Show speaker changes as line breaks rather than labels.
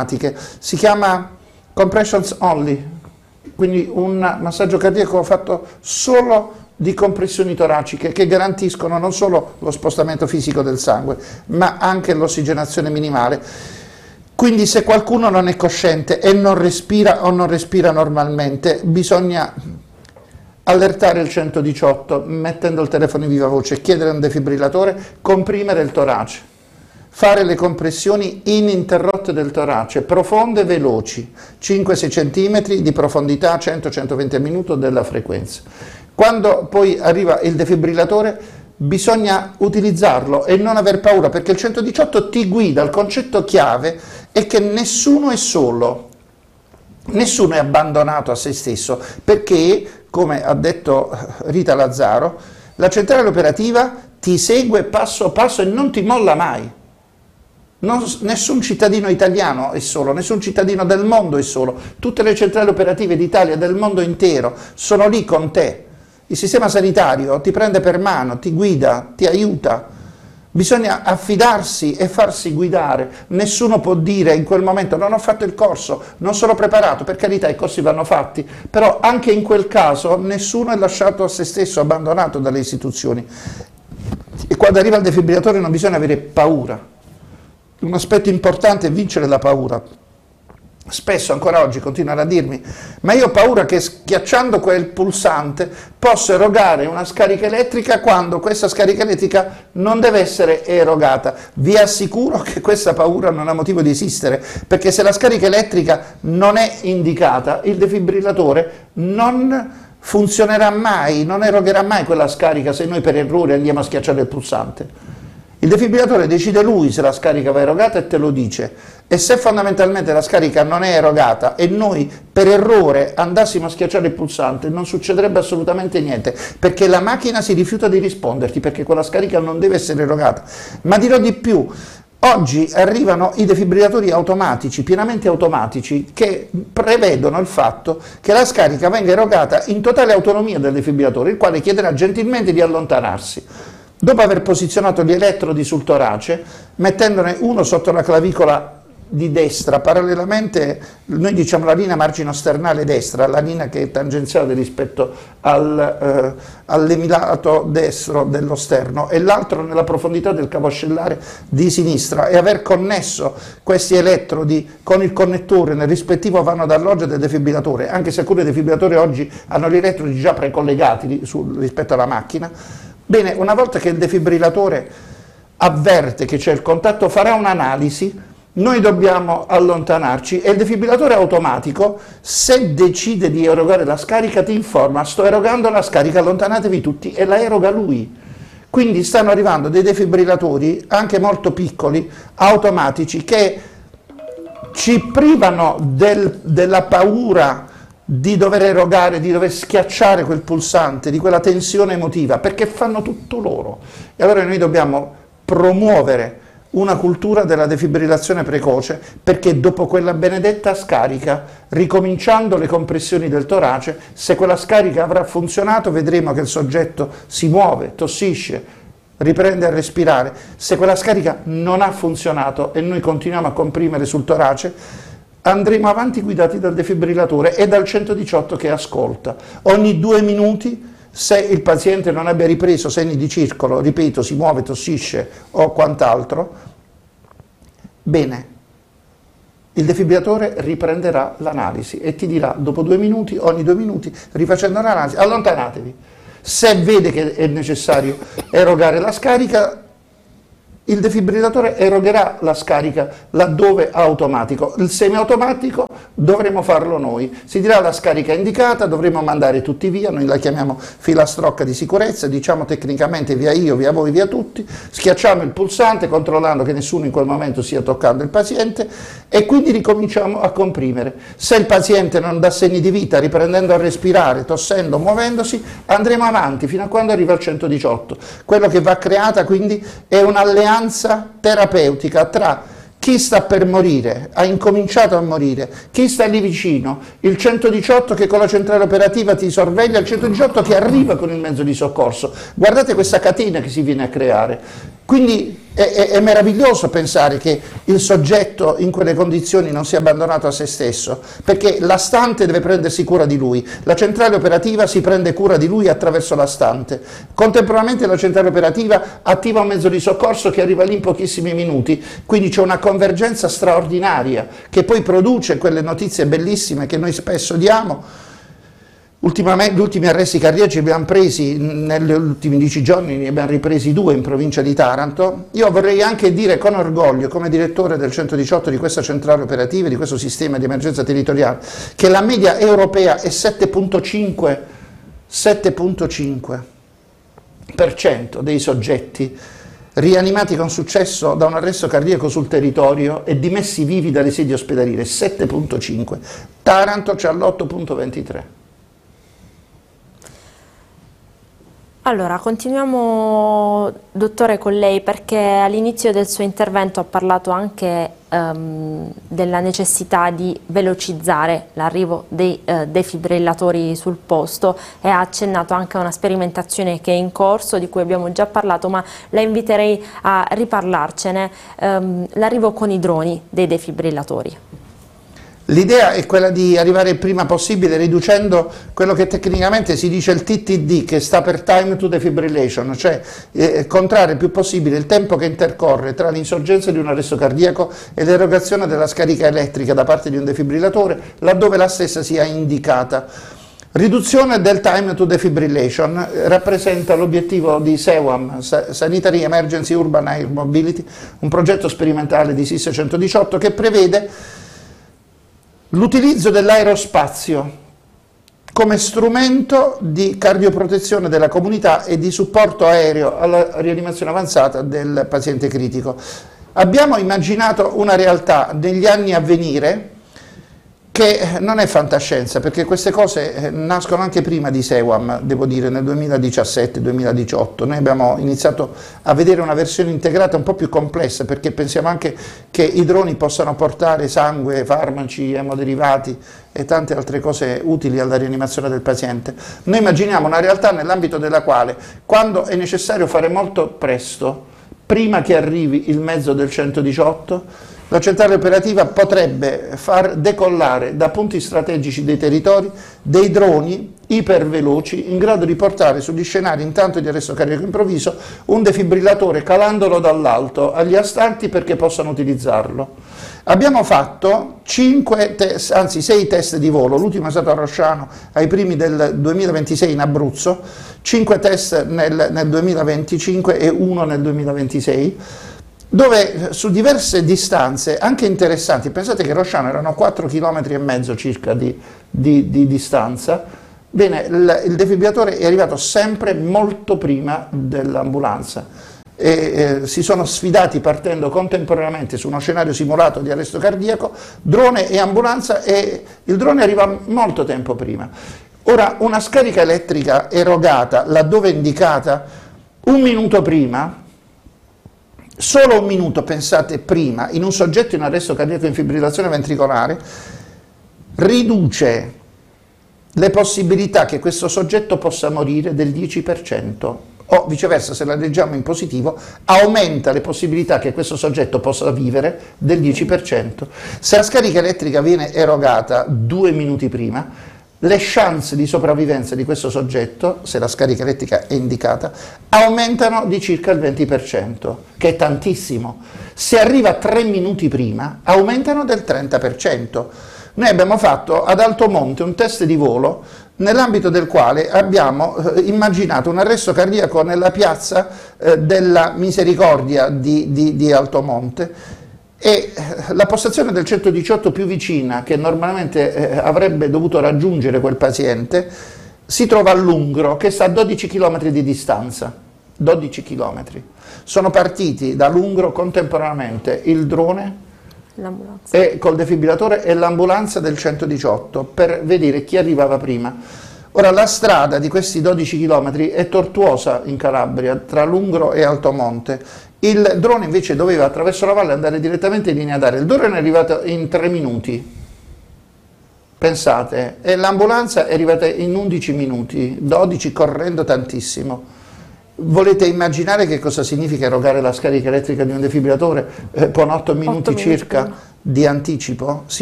automatiche, si chiama compressions only, quindi un massaggio cardiaco fatto solo di compressioni toraciche che garantiscono non solo lo spostamento fisico del sangue, ma anche l'ossigenazione minimale. Quindi se qualcuno non è cosciente e non respira o non respira normalmente, bisogna allertare il 118 mettendo il telefono in viva voce, chiedere un defibrillatore, comprimere il torace, fare le compressioni ininterrotte del torace, profonde e veloci, 5-6 cm di profondità, 100-120 al minuto della frequenza. Quando poi arriva il defibrillatore bisogna utilizzarlo e non aver paura, perché il 118 ti guida. Il concetto chiave è che nessuno è solo, nessuno è abbandonato a se stesso, perché, come ha detto Rita Lazzaro, la centrale operativa ti segue passo passo e non ti molla mai. Nessun cittadino italiano è solo, nessun cittadino del mondo è solo. Tutte le centrali operative d'Italia e del mondo intero sono lì con te. Il sistema sanitario ti prende per mano, ti guida, ti aiuta. Bisogna affidarsi e farsi guidare. Nessuno può dire in quel momento non ho fatto il corso, non sono preparato. Per carità, i corsi vanno fatti, però anche in quel caso nessuno è lasciato a se stesso, abbandonato dalle istituzioni. E quando arriva il defibrillatore non bisogna avere paura. Un aspetto importante è vincere la paura. Spesso ancora oggi continuano a dirmi ma io ho paura che schiacciando quel pulsante posso erogare una scarica elettrica quando questa scarica elettrica non deve essere erogata. Vi assicuro che questa paura non ha motivo di esistere, perché se la scarica elettrica non è indicata, il defibrillatore non funzionerà mai, non erogherà mai quella scarica se noi per errore andiamo a schiacciare il pulsante. Il defibrillatore decide lui se la scarica va erogata e te lo dice, e se fondamentalmente la scarica non è erogata e noi per errore andassimo a schiacciare il pulsante non succederebbe assolutamente niente, perché la macchina si rifiuta di risponderti, perché quella scarica non deve essere erogata. Ma dirò di più, oggi arrivano i defibrillatori automatici, pienamente automatici, che prevedono il fatto che la scarica venga erogata in totale autonomia del defibrillatore, il quale chiederà gentilmente di allontanarsi. Dopo aver posizionato gli elettrodi sul torace, mettendone uno sotto la clavicola di destra, parallelamente, noi diciamo la linea margine-sternale destra, la linea che è tangenziale rispetto all'emilato destro dello sterno, e l'altro nella profondità del cavo ascellare di sinistra, e aver connesso questi elettrodi con il connettore nel rispettivo vano d'alloggio del defibrillatore, anche se alcuni defibrillatori oggi hanno gli elettrodi già precollegati rispetto alla macchina. Bene, una volta che il defibrillatore avverte che c'è il contatto, farà un'analisi, noi dobbiamo allontanarci e il defibrillatore automatico, se decide di erogare la scarica, ti informa: sto erogando la scarica, allontanatevi tutti, e la eroga lui. Quindi stanno arrivando dei defibrillatori, anche molto piccoli, automatici, che ci privano della paura di dover erogare, di dover schiacciare quel pulsante, di quella tensione emotiva, perché fanno tutto loro. E allora noi dobbiamo promuovere una cultura della defibrillazione precoce, perché dopo quella benedetta scarica, ricominciando le compressioni del torace, se quella scarica avrà funzionato, vedremo che il soggetto si muove, tossisce, riprende a respirare. Se quella scarica non ha funzionato e noi continuiamo a comprimere sul torace, andremo avanti guidati dal defibrillatore e dal 118 che ascolta. Ogni 2 minuti, se il paziente non abbia ripreso segni di circolo, ripeto, si muove, tossisce o quant'altro, bene, il defibrillatore riprenderà l'analisi e ti dirà dopo 2 minuti, ogni 2 minuti, rifacendo l'analisi, allontanatevi. Se vede che è necessario erogare la scarica, il defibrillatore erogherà la scarica laddove automatico. Il semiautomatico dovremo farlo noi. Si dirà la scarica indicata, dovremo mandare tutti via, noi la chiamiamo filastrocca di sicurezza, diciamo tecnicamente via io, via voi, via tutti, schiacciamo il pulsante controllando che nessuno in quel momento stia toccando il paziente e quindi ricominciamo a comprimere. Se il paziente non dà segni di vita, riprendendo a respirare, tossendo, muovendosi, andremo avanti fino a quando arriva il 118. Quello che va creata quindi è un'alleanza terapeutica tra chi sta per morire, ha incominciato a morire, chi sta lì vicino, il 118 che con la centrale operativa ti sorveglia, il 118 che arriva con il mezzo di soccorso. Guardate questa catena che si viene a creare. Quindi è meraviglioso pensare che il soggetto in quelle condizioni non sia abbandonato a se stesso, perché la stante deve prendersi cura di lui, la centrale operativa si prende cura di lui attraverso la stante. Contemporaneamente la centrale operativa attiva un mezzo di soccorso che arriva lì in pochissimi minuti, quindi c'è una convergenza straordinaria che poi produce quelle notizie bellissime che noi spesso diamo. Ultimamente, gli ultimi arresti cardiaci li abbiamo presi, negli ultimi 10 giorni ne abbiamo ripresi 2 in provincia di Taranto. Io vorrei anche dire con orgoglio, come direttore del 118 di questa centrale operativa, di questo sistema di emergenza territoriale, che la media europea è 7,5% dei soggetti rianimati con successo da un arresto cardiaco sul territorio e dimessi vivi dalle sedi ospedaliere, 7,5. Taranto c'è all'8,23.
Allora, continuiamo, dottore, con lei, perché all'inizio del suo intervento ha parlato anche della necessità di velocizzare l'arrivo dei defibrillatori sul posto e ha accennato anche a una sperimentazione che è in corso, di cui abbiamo già parlato, ma la inviterei a riparlarcene, l'arrivo con i droni dei defibrillatori.
L'idea è quella di arrivare il prima possibile riducendo quello che tecnicamente si dice il TTD, che sta per Time to Defibrillation, cioè contrarre il più possibile il tempo che intercorre tra l'insorgenza di un arresto cardiaco e l'erogazione della scarica elettrica da parte di un defibrillatore, laddove la stessa sia indicata. Riduzione del time to defibrillation rappresenta l'obiettivo di SEWAM, Sanitary Emergency Urban Air Mobility, un progetto sperimentale di SIS 118 che prevede l'utilizzo dell'aerospazio come strumento di cardioprotezione della comunità e di supporto aereo alla rianimazione avanzata del paziente critico. Abbiamo immaginato una realtà negli anni a venire che non è fantascienza, perché queste cose nascono anche prima di SEWAM, devo dire, nel 2017-2018. Noi abbiamo iniziato a vedere una versione integrata un po' più complessa, perché pensiamo anche che i droni possano portare sangue, farmaci, emoderivati e tante altre cose utili alla rianimazione del paziente. Noi immaginiamo una realtà nell'ambito della quale, quando è necessario fare molto presto, prima che arrivi il mezzo del 118, la centrale operativa potrebbe far decollare da punti strategici dei territori dei droni iperveloci in grado di portare sugli scenari, intanto di arresto cardiaco improvviso, un defibrillatore calandolo dall'alto agli astanti perché possano utilizzarlo. Abbiamo fatto 6 test di volo, l'ultimo è stato a Rosciano ai primi del 2026 in Abruzzo, 5 test nel 2025 e 1 nel 2026, dove su diverse distanze, anche interessanti, pensate che Rosciano erano 4,5 km circa di distanza, bene, il defibrillatore è arrivato sempre molto prima dell'ambulanza. Si sono sfidati partendo contemporaneamente su uno scenario simulato di arresto cardiaco, drone e ambulanza, e il drone arriva molto tempo prima. Ora, una scarica elettrica erogata laddove indicata un minuto prima, solo un minuto, pensate, prima, in un soggetto in arresto cardiaco in fibrillazione ventricolare, riduce le possibilità che questo soggetto possa morire del 10%, o viceversa, se la leggiamo in positivo, aumenta le possibilità che questo soggetto possa vivere del 10%. Se la scarica elettrica viene erogata 2 minuti prima, le chance di sopravvivenza di questo soggetto, se la scarica elettrica è indicata, aumentano di circa il 20%, che è tantissimo. Se arriva 3 minuti prima, aumentano del 30%. Noi abbiamo fatto ad Altomonte un test di volo nell'ambito del quale abbiamo immaginato un arresto cardiaco nella piazza della Misericordia di Altomonte, e la postazione del 118 più vicina, che normalmente avrebbe dovuto raggiungere quel paziente, si trova a Lungro, che sta a 12 km di distanza. 12 km. Sono partiti da Lungro contemporaneamente il drone e col defibrillatore e l'ambulanza del 118 per vedere chi arrivava prima. Ora, la strada di questi 12 km è tortuosa in Calabria, tra Lungro e Altomonte. Il drone invece doveva attraverso la valle andare direttamente in linea d'aria. Il drone è arrivato in 3 minuti, pensate, e l'ambulanza è arrivata in 11 minuti, 12 correndo tantissimo. Volete immaginare che cosa significa erogare la scarica elettrica di un defibrillatore con 8 minuti
8 minuti
circa
prima.
di anticipo?